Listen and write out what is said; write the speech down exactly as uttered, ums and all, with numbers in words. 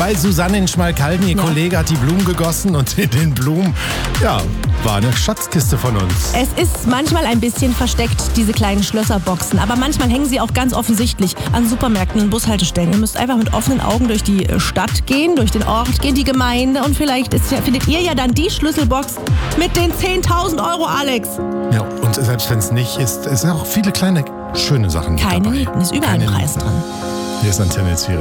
bei Susanne in Schmalkalden. Ihr Ja. Kollege hat die Blumen gegossen und in den Blumen, ja, war eine Schatzkiste von uns. Es ist manchmal ein bisschen versteckt, diese kleinen Schlösserboxen. Aber manchmal hängen sie auch ganz offensichtlich an Supermärkten und Bushaltestellen. Ihr müsst einfach mit offenen Augen durch die Stadt gehen, durch den Ort gehen, die Gemeinde. Und vielleicht ist, findet ihr ja dann die Schlüsselbox mit den zehntausend Euro, Alex. Ja, und selbst wenn es nicht ist, es sind auch viele kleine, schöne Sachen mit Keine dabei. Nieten, ist überall ein Keine Preis Nieten. dran. Hier ist Antenne Zwiebel.